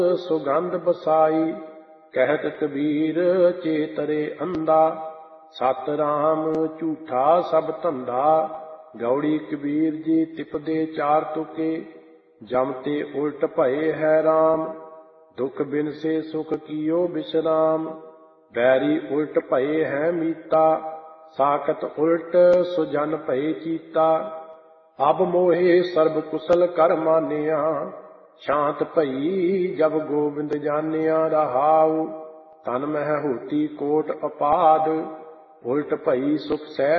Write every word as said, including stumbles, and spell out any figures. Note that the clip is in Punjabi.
ਸੁਗੰਧ ਬਸਾਈ। ਕਹਿਤ ਕਬੀਰ ਚੇਤਰੇ ਅੰਧਾ, ਸਤ ਰਾਮ ਝੂਠਾ ਸਭ ਧੰਦਾ। ਗੌੜੀ ਕਬੀਰ ਜੀ ਤਿਪਦੇ ਚਾਰ ਤੁਕੇ, ਜਮ ਤੇ ਉਲਟ ਭਏ ਹੈ ਰਾਮ। ਦੁਖ ਬਿਨ ਸੇ ਸੁਖ ਕੀਓ ਬਿਸਰਾਮ, ਬੈਰੀ ਉਲਟ ਭਏ ਹੈ ਮੀਤਾ। ਸਾਕਤ ਉਲਟ ਸੋ ਜਨ ਭਏ ਚੀਤਾ। ਅਬ ਮੋਹਿ ਸਰਬ ਕੁਸਲ ਕਰ ਮਾਨਿਆ, ਸ਼ਾਂਤ ਭਈ ਜਬ ਗੋਬਿੰਦ ਜਾਨਿਆ। ਰਹਾਉ ਤਨ ਮਹਿ ਹੋਤੀ ਕੋਟ ਅਪਾਦ, ਉਲਟ ਭਈ ਸੁਖ ਸਹਿ